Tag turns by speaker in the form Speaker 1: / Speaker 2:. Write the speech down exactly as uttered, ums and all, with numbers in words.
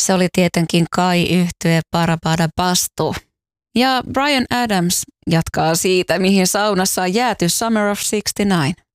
Speaker 1: Se oli tietenkin Kai yhtye Parabada Bastu. Ja Bryan Adams jatkaa siitä, mihin saunassa on jääty Summer of sixty-nine.